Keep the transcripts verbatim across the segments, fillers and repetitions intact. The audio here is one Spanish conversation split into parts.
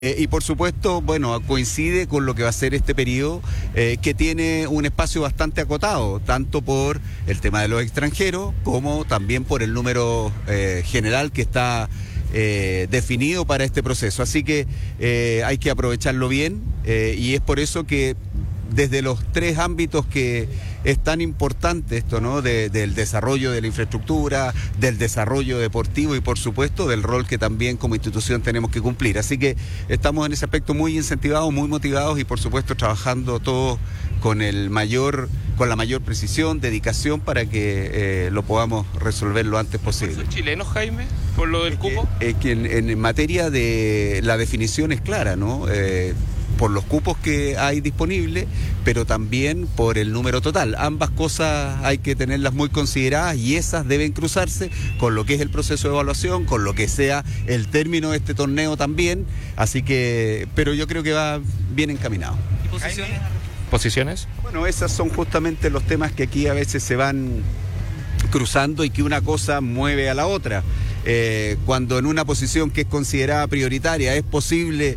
Eh, y por supuesto, bueno, coincide con lo que va a ser este periodo, eh, que tiene un espacio bastante acotado, tanto por el tema de los extranjeros, como también por el número eh, general que está eh, definido para este proceso. Así que eh, hay que aprovecharlo bien, eh, y es por eso que desde los tres ámbitos que es tan importante esto, ¿no? De, del desarrollo de la infraestructura, del desarrollo deportivo y por supuesto del rol que también como institución tenemos que cumplir. Así que estamos en ese aspecto muy incentivados, muy motivados y por supuesto trabajando todos con el mayor, con la mayor precisión, dedicación para que eh, lo podamos resolver lo antes posible. ¿Son chilenos, Jaime, por lo del cupo? Es que en, en materia de la definición es clara, ¿no? Eh, por los cupos que hay disponibles, pero también por el número total. Ambas cosas hay que tenerlas muy consideradas y esas deben cruzarse con lo que es el proceso de evaluación, con lo que sea el término de este torneo también, así que, pero yo creo que va bien encaminado. ¿Y posiciones? ¿Posiciones? Bueno, esas son justamente los temas que aquí a veces se van cruzando y que una cosa mueve a la otra. Eh, cuando en una posición que es considerada prioritaria es posible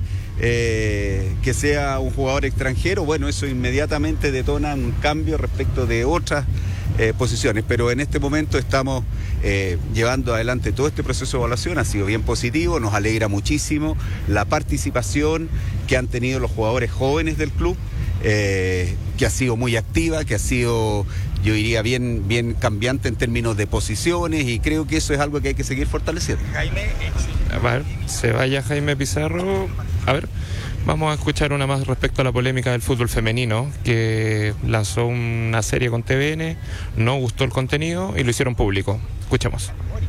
eh, que sea un jugador extranjero, bueno, eso inmediatamente detona un cambio respecto de otras eh, posiciones, pero en este momento estamos eh, llevando adelante todo este proceso de evaluación, ha sido bien positivo, nos alegra muchísimo la participación que han tenido los jugadores jóvenes del club, eh, que ha sido muy activa, que ha sido, yo diría, bien, bien cambiante en términos de posiciones, y creo que eso es algo que hay que seguir fortaleciendo. Jaime, a ver, se vaya Jaime Pizarro. A ver, vamos a escuchar una más respecto a la polémica del fútbol femenino, que lanzó una serie con T V N, no gustó el contenido y lo hicieron público. Escuchemos.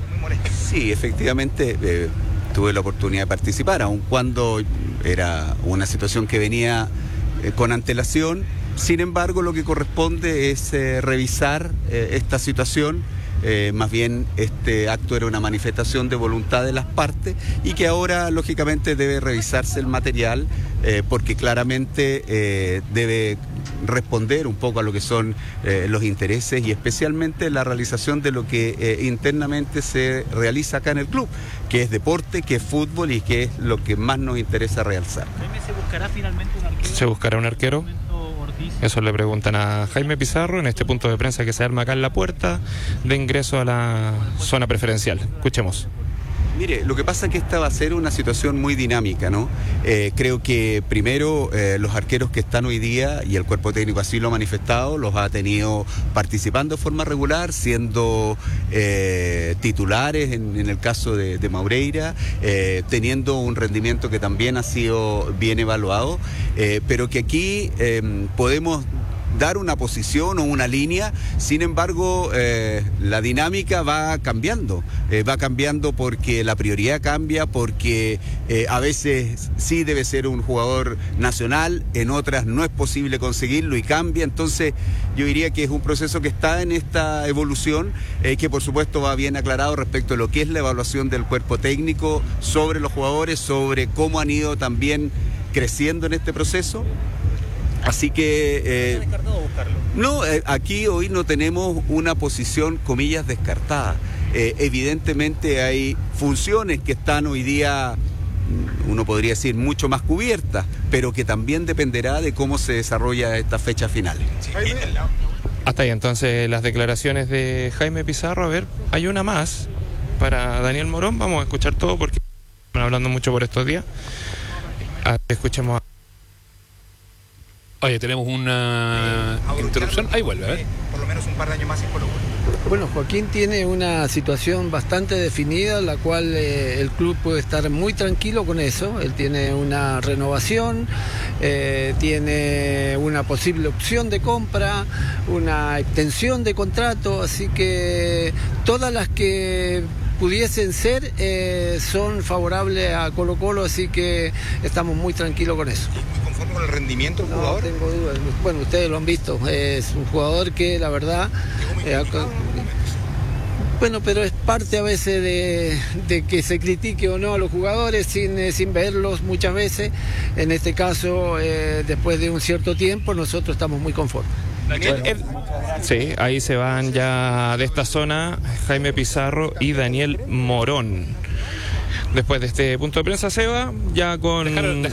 Sí, efectivamente, eh, tuve la oportunidad de participar, aun cuando era una situación que venía eh, con antelación. Sin embargo, lo que corresponde es eh, revisar eh, esta situación. Eh, más bien este acto era una manifestación de voluntad de las partes y que ahora lógicamente debe revisarse el material, eh, porque claramente eh, debe responder un poco a lo que son eh, los intereses y especialmente la realización de lo que eh, internamente se realiza acá en el club, que es deporte, que es fútbol y que es lo que más nos interesa realzar. ¿Se buscará finalmente un arquero? ¿Se buscará un arquero? Eso le preguntan a Jaime Pizarro en este punto de prensa que se arma acá en la puerta de ingreso a la zona preferencial. Escuchemos. Mire, lo que pasa es que esta va a ser una situación muy dinámica, ¿no? Eh, creo que primero eh, los arqueros que están hoy día, y el cuerpo técnico así lo ha manifestado, los ha tenido participando de forma regular, siendo eh, titulares en, en el caso de, de Maureira, eh, teniendo un rendimiento que también ha sido bien evaluado, eh, pero que aquí eh, podemos dar una posición o una línea. Sin embargo, eh, la dinámica va cambiando, eh, va cambiando porque la prioridad cambia, porque eh, a veces sí debe ser un jugador nacional, en otras no es posible conseguirlo y cambia. Entonces yo diría que es un proceso que está en esta evolución, eh, que por supuesto va bien aclarado respecto a lo que es la evaluación del cuerpo técnico sobre los jugadores, sobre cómo han ido también creciendo en este proceso. Así que eh, no, eh, aquí hoy no tenemos una posición, comillas, descartada. Eh, evidentemente hay funciones que están hoy día, uno podría decir, mucho más cubiertas, pero que también dependerá de cómo se desarrolla esta fecha final. Hasta ahí entonces las declaraciones de Jaime Pizarro. A ver, hay una más para Daniel Morón. Vamos a escuchar todo porque están hablando mucho por estos días. A ver, escuchemos a... Oye, tenemos una interrupción. Ahí vuelve, a ver. Por lo menos un par de años más en Colo Colo. Bueno, Joaquín tiene una situación bastante definida, la cual eh, el club puede estar muy tranquilo con eso. Él tiene una renovación, eh, tiene una posible opción de compra, una extensión de contrato, así que todas las que pudiesen ser eh, son favorables a Colo Colo, así que estamos muy tranquilos con eso. ¿Muy conforme con el rendimiento del jugador? No tengo dudas. Bueno, ustedes lo han visto, es un jugador que la verdad... Eh, bueno, pero es parte a veces de, de que se critique o no a los jugadores sin, eh, sin verlos muchas veces. En este caso, eh, después de un cierto tiempo, nosotros estamos muy conformes. Bueno. Sí, ahí se van ya de esta zona Jaime Pizarro y Daniel Morón. después de este punto de prensa, Seba, ya con... Dejaron-